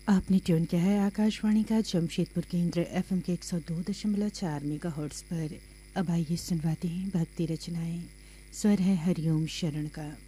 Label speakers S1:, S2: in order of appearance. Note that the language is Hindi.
S1: आपने ट्यून किया है आकाशवाणी का जमशेदपुर केंद्र एफएम के 102.4 मेगाहर्ट्ज पर। अब आइए सुनवाते हैं भक्ति रचनाएं। स्वर है हरिओम शरण का।